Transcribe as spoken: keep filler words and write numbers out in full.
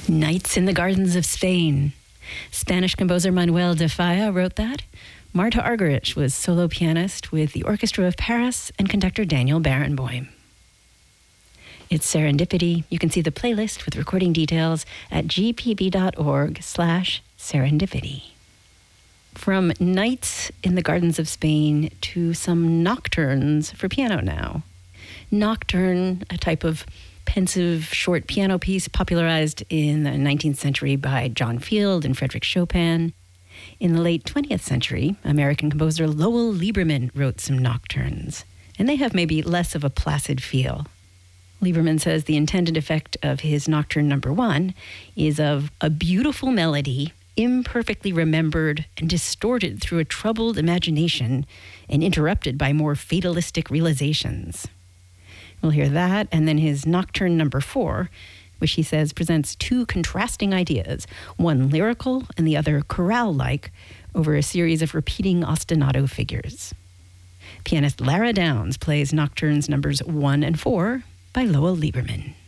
Nights in the Gardens of Spain. Spanish composer Manuel de Falla wrote that. Marta Argerich was solo pianist with the Orchestra of Paris and conductor Daniel Barenboim. It's Serendipity. You can see the playlist with recording details at gpb.org slash serendipity. From Nights in the Gardens of Spain to some nocturnes for piano now. Nocturne, a type of pensive short piano piece popularized in the nineteenth century by John Field and Frédéric Chopin. In the late twentieth century, American composer Lowell Lieberman wrote some nocturnes, and they have maybe less of a placid feel. Lieberman says the intended effect of his Nocturne Number One is of a beautiful melody, imperfectly remembered and distorted through a troubled imagination and interrupted by more fatalistic realizations. We'll hear that, and then his Nocturne Number Four, which he says presents two contrasting ideas, one lyrical and the other chorale-like, over a series of repeating ostinato figures. Pianist Lara Downs plays Nocturnes Numbers One and Four by Lowell Lieberman.